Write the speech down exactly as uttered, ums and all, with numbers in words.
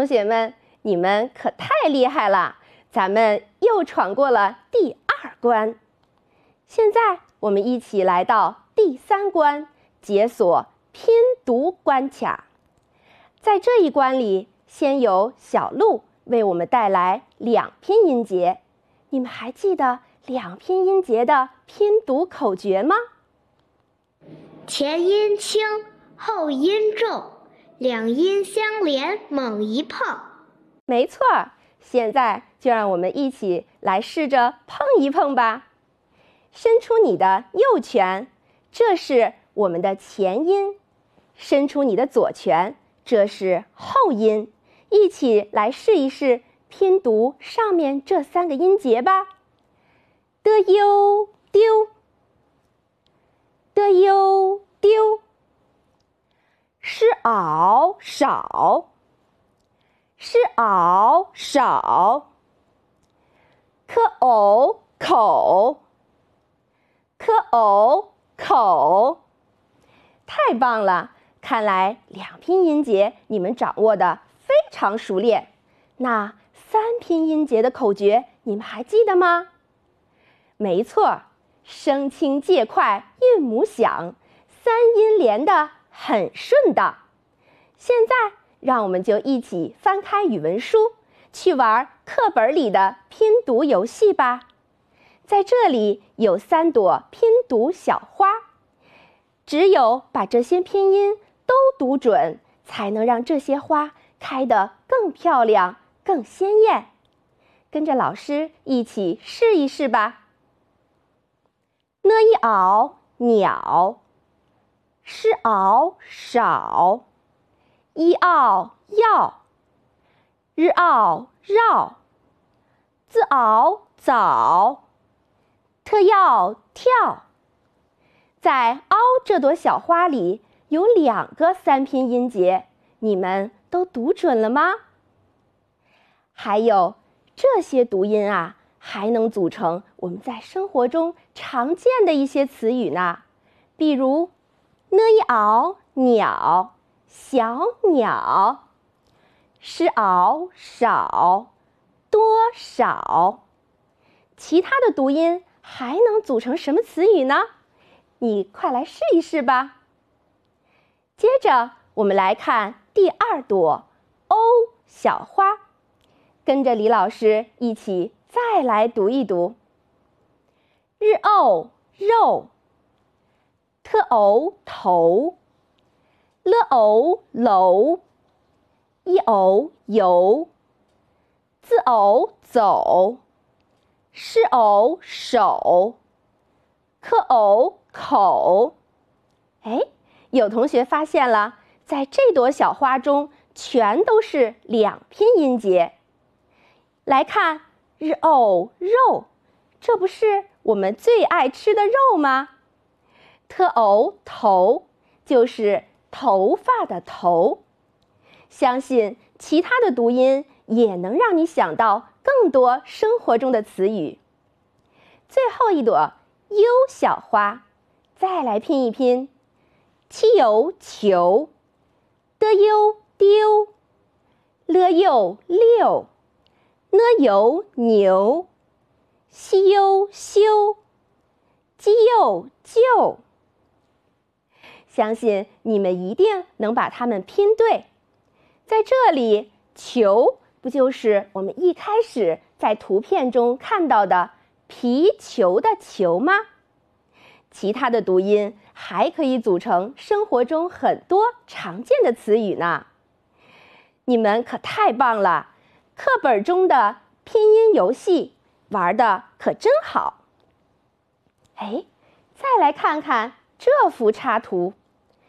同学们，你们可太厉害了，咱们又闯过了第二关。现在我们一起来到第三关，解锁拼读关卡。在这一关里，先由小鹿为我们带来两拼音节。你们还记得两拼音节的拼读口诀吗？ 前音轻，后音重，两音相连猛一碰。 没错，现在就让我们一起来试着碰一碰吧。伸出你的右拳，这是我们的前音；伸出你的左拳，这是后音。一起来试一试拼读上面这三个音节吧。的悠丢，的悠丢，是袄少，是袄少，可偶口，可偶口。太棒了，看来两拼音节你们掌握的非常熟练。那三拼音节的口诀你们还记得吗？没错，声轻介快，韵母响，三音连得很顺当。现在让我们就一起翻开语文书，去玩课本里的拼读游戏吧。在这里有三朵拼读小花，只有把这些拼音都读准，才能让这些花开得更漂亮、更鲜艳。跟着老师一起试一试吧。呢一袄鸟，是袄少，一袄要，日袄绕，自袄早，特要跳。在凹这朵小花里有两个三拼音节，你们都读准了吗？还有这些读音啊，还能组成我们在生活中常见的一些词语呢。比如呢一袄鸟，小鸟，是袄少，多少。其他的读音还能组成什么词语呢？你快来试一试吧。接着我们来看第二朵欧小花，跟着李老师一起再来读一读。日偶肉，特偶头，了偶楼，一偶油，自偶走，是偶手，可偶口。哎，有同学发现了，在这朵小花中全都是两拼音节。来看日偶肉，这不是我们最爱吃的肉吗？特偶头就是头发的头。相信其他的读音也能让你想到更多生活中的词语。最后一朵优小花，再来拼一拼。七有球，的优丢，了又六，呢有牛，西优修，鸡又救。相信你们一定能把它们拼对。在这里，球不就是我们一开始在图片中看到的皮球的球吗？其他的读音还可以组成生活中很多常见的词语呢。你们可太棒了，课本中的拼音游戏玩得可真好。哎，再来看看这幅插图。